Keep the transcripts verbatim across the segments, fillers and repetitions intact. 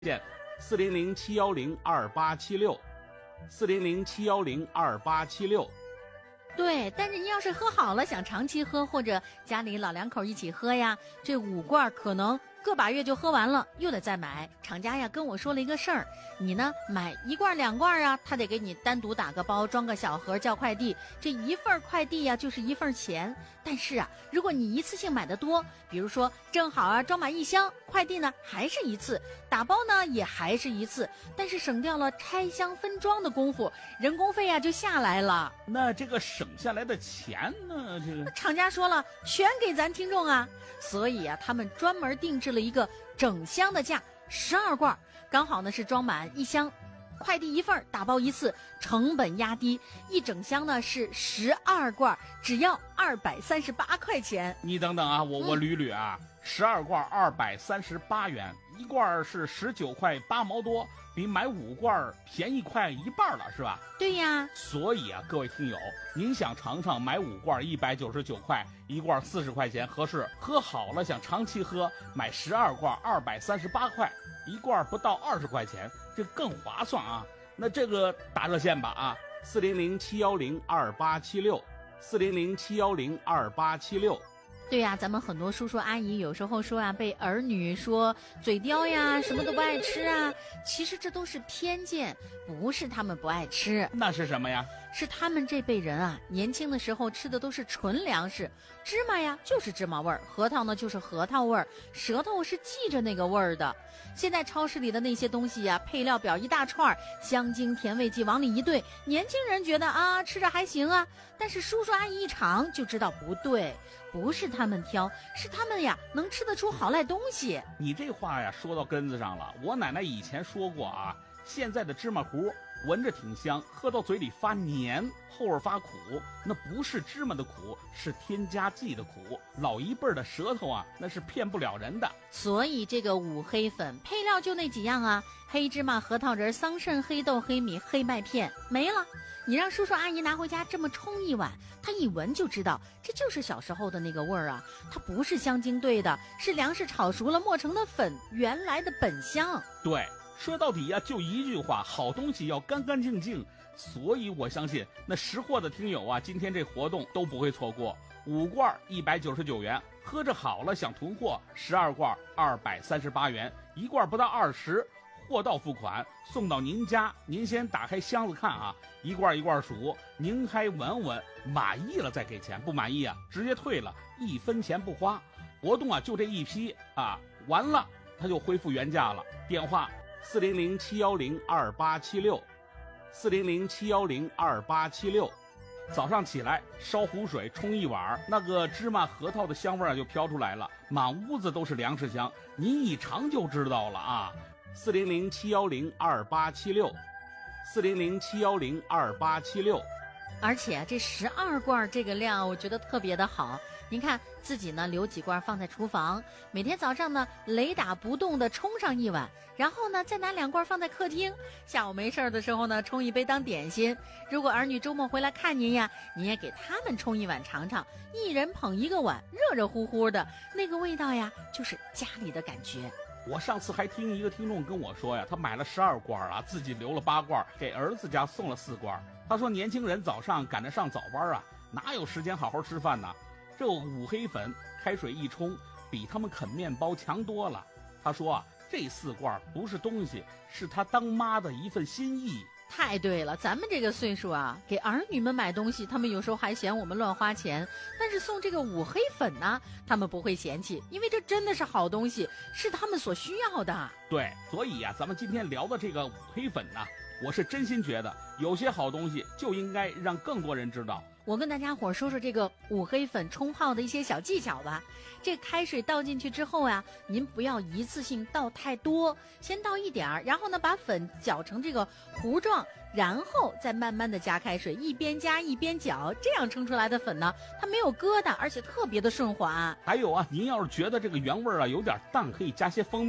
见四零零七幺零二八七六，四零零七幺零二八七六。 对，但是您要是喝好了，想长期喝，或者家里老两口一起喝呀，这五罐可能个把月就喝完了，又得再买。厂家呀跟我说了一个事儿，你呢买一罐两罐啊，他得给你单独打个包，装个小盒叫快递，这一份快递呀就是一份钱。但是啊，如果你一次性买的多，比如说正好啊装满一箱，快递呢还是一次，打包呢也还是一次，但是省掉了拆箱分装的功夫，人工费呀就下来了。 那这个省下来的钱呢？这个厂家说了，全给咱听众啊，所以啊，他们专门定制了一个整箱的价，十二罐，刚好呢是装满一箱，快递一份，打包一次，成本压低，一整箱呢是十二罐，只要二百三十八块钱。 你等等啊，我我捋捋啊，十二罐二百三十八元，一罐是十九块八毛多，比买五罐便宜快一半了，是吧？ 对呀。 所以啊，各位听友，您想尝尝买五罐一百九十九块，一罐四十块钱合适，喝好了想长期喝，买十二罐二百三十八块，一罐不到二十块钱，这更划算啊。那这个打热线吧啊，四零零七幺零二八七六，四零零七幺零二八七六。 对呀、啊，咱们很多叔叔阿姨有时候说啊，被儿女说嘴刁呀，什么都不爱吃啊，其实这都是偏见，不是他们不爱吃， 那是什么呀？ 是他们这辈人啊，年轻的时候吃的都是纯粮食，芝麻呀就是芝麻味儿，核桃呢就是核桃味儿，舌头是记着那个味儿的。现在超市里的那些东西呀，配料表一大串，香精甜味剂往里一兑，年轻人觉得啊吃着还行啊，但是叔叔阿姨一尝就知道不对，不是他们挑，是他们呀能吃得出好赖东西。 你这话呀说到根子上了，我奶奶以前说过啊，现在的芝麻糊闻着挺香，喝到嘴里发黏，后味发苦，那不是芝麻的苦，是添加剂的苦。老一辈的舌头啊，那是骗不了人的。 所以这个五黑粉配料就那几样啊，黑芝麻、核桃仁、桑葚、黑豆、黑米、黑麦片，没了。你让叔叔阿姨拿回家这么冲一碗，他一闻就知道这就是小时候的那个味儿啊，它不是香精兑的，是粮食炒熟了磨成的粉，原来的本香。 对，说到底呀、啊，就一句话，好东西要干干净净。所以我相信那识货的听友啊，今天这活动都不会错过。五罐一百九十九元，喝着好了想囤货，十二罐二百三十八元，一罐不到二十，货到付款送到您家。您先打开箱子看啊，一罐一罐数，您还闻闻，满意了再给钱，不满意啊直接退了，一分钱不花。活动啊就这一批啊，完了它就恢复原价了。电话四零零七幺零二八七六，四零零七幺零二八七六。早上起来烧壶水冲一碗，那个芝麻核桃的香味儿就飘出来了，满屋子都是粮食香，您一尝就知道了啊。四零零七幺零二八七六，四零零七幺零二八七六。 而且这十二罐这个量，我觉得特别的好。您看自己呢留几罐放在厨房，每天早上呢雷打不动的冲上一碗，然后呢再拿两罐放在客厅，下午没事的时候呢冲一杯当点心。如果儿女周末回来看您呀，您也给他们冲一碗尝尝，一人捧一个碗，热热乎乎的，那个味道呀就是家里的感觉。 我上次还听一个听众跟我说呀，他买了十二罐啊，自己留了八罐，给儿子家送了四罐。他说年轻人早上赶着上早班啊，哪有时间好好吃饭呢？这五黑粉开水一冲，比他们啃面包强多了。他说啊，这四罐不是东西，是他当妈的一份心意。 太对了，咱们这个岁数啊，给儿女们买东西，他们有时候还嫌我们乱花钱，但是送这个五黑粉呢，他们不会嫌弃，因为这真的是好东西，是他们所需要的。 对，所以呀、啊，咱们今天聊的这个五黑粉呢，我是真心觉得有些好东西就应该让更多人知道。 我跟大家伙说说这个五黑粉冲泡的一些小技巧吧。这开水倒进去之后啊，您不要一次性倒太多，先倒一点儿，然后呢把粉搅成这个糊状，然后再慢慢的加开水，一边加一边搅，这样冲出来的粉呢，它没有疙瘩，而且特别的顺滑。 还有啊，您要是觉得这个原味啊有点淡，可以加些蜂蜜，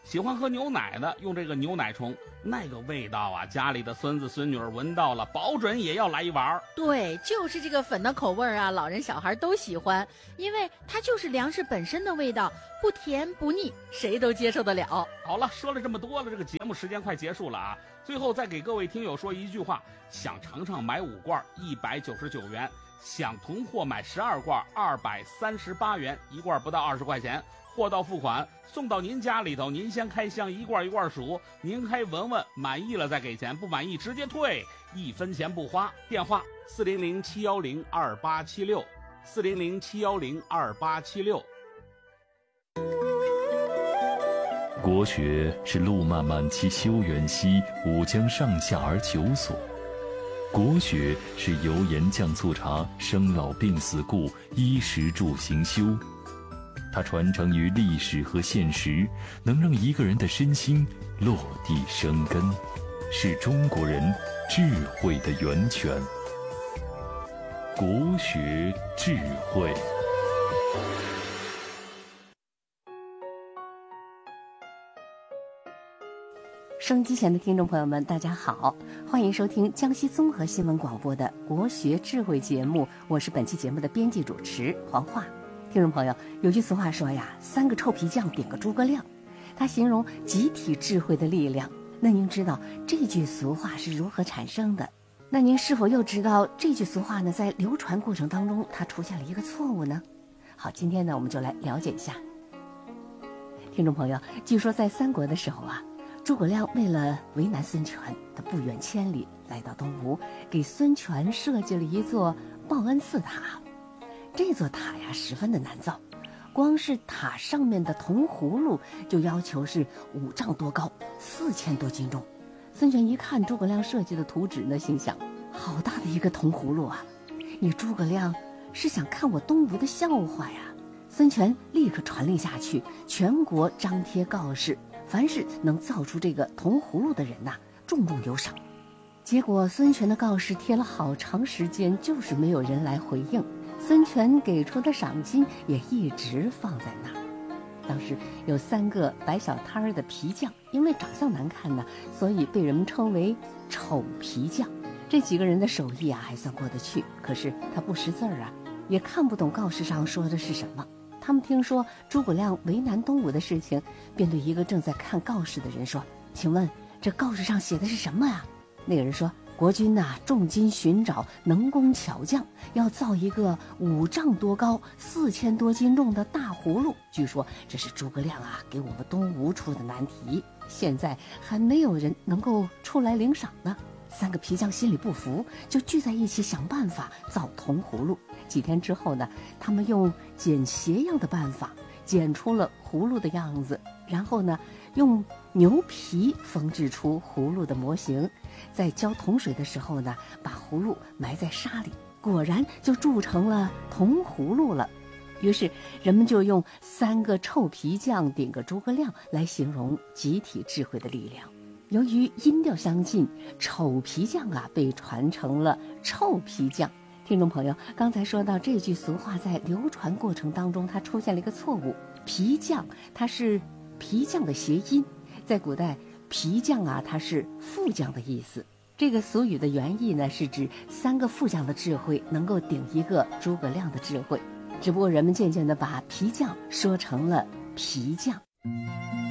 喜欢喝牛奶的用这个牛奶冲，那个味道啊，家里的孙子孙女儿闻到了，保准也要来一碗。 对，就是这个粉的口味啊，老人小孩都喜欢，因为它就是粮食本身的味道，不甜不腻，谁都接受得了。 好了，说了这么多了，这个节目时间快结束了啊！最后再给各位听友说一句话：想尝尝买五罐一百九十九元，想囤货买十二罐二百三十八元，一罐不到二十块钱。货到付款，送到您家里头，您先开箱，一罐一罐数，您还闻闻，满意了再给钱，不满意直接退，一分钱不花。电话四零零七幺零二八七六，四零零七幺零二八七六。 国学是路漫漫其修远兮，吾将上下而求索。国学是油盐酱醋茶，生老病死故，衣食住行修。它传承于历史和现实，能让一个人的身心落地生根，是中国人智慧的源泉。国学智慧。 收音机前的听众朋友们，大家好，欢迎收听江西综合新闻广播的国学智慧节目，我是本期节目的编辑主持黄华。听众朋友，有句俗话说呀，三个臭皮匠顶个诸葛亮，它形容集体智慧的力量。那您知道这句俗话是如何产生的？那您是否又知道这句俗话呢，在流传过程当中它出现了一个错误呢？好，今天呢我们就来了解一下。听众朋友，据说在三国的时候啊，诸葛亮为了为难孙权，他不远千里来到东吴，给孙权设计了一座报恩寺塔。这座塔呀十分的难造，光是塔上面的铜葫芦就要求是五丈多高，四千多斤重。孙权一看诸葛亮设计的图纸呢，心想：好大的一个铜葫芦啊！你诸葛亮是想看我东吴的笑话呀？孙权立刻传令下去，全国张贴告示，凡是能造出这个铜葫芦的人呐、啊，重重有赏。结果孙权的告示贴了好长时间，就是没有人来回应。孙权给出的赏金也一直放在那儿。当时有三个摆小摊儿的皮匠，因为长相难看呢，所以被人们称为丑皮匠。这几个人的手艺啊还算过得去，可是他不识字儿啊，也看不懂告示上说的是什么。他们听说诸葛亮为难东吴的事情，便对一个正在看告示的人说：请问这告示上写的是什么呀？那个人说：国君呐、啊，重金寻找能工巧匠，要造一个五丈多高、四千多斤重的大葫芦。据说这是诸葛亮啊给我们东吴出的难题，现在还没有人能够出来领赏呢。三个皮匠心里不服，就聚在一起想办法造铜葫芦。几天之后呢，他们用剪鞋样的办法剪出了葫芦的样子，然后呢，用牛皮缝制出葫芦的模型，在浇铜水的时候呢，把葫芦埋在沙里，果然就铸成了铜葫芦了。于是人们就用三个臭皮匠顶个诸葛亮来形容集体智慧的力量。由于音调相近，丑皮匠啊被传成了臭皮匠。听众朋友，刚才说到这句俗话在流传过程当中，它出现了一个错误。皮匠它是皮匠的谐音，在古代皮匠啊它是副将的意思。这个俗语的原意呢，是指三个副将的智慧能够顶一个诸葛亮的智慧，只不过人们渐渐地把皮匠说成了皮匠。